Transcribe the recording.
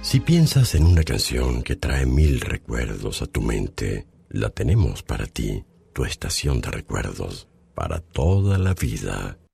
Si piensas en una canción que trae 1000 recuerdos a tu mente, la tenemos para ti, tu estación de recuerdos, para toda la vida.